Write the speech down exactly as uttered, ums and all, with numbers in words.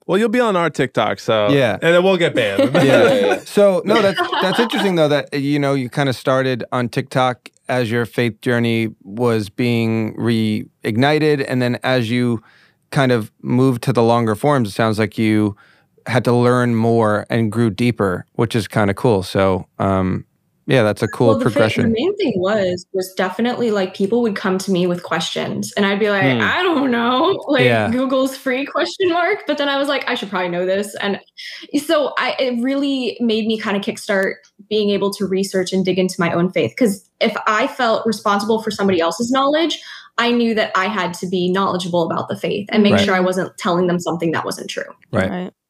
Well, you'll be on our TikTok, so yeah, and then we'll get banned. yeah. yeah, yeah. So no, that's that's interesting though. That you know you kind of started on TikTok as your faith journey was being reignited, and then as you kind of moved to the longer forms, it sounds like you had to learn more and grew deeper, which is kind of cool. So. Um, Yeah, that's a cool well, the progression. Fa- the main thing was was definitely like people would come to me with questions, and I'd be like, Hmm. I don't know, like Yeah. Google's free question mark. But then I was like, I should probably know this, and so I it really made me kind of kickstart being able to research and dig into my own faith. Because if I felt responsible for somebody else's knowledge, I knew that I had to be knowledgeable about the faith and make Right. sure I wasn't telling them something that wasn't true. Right. Right.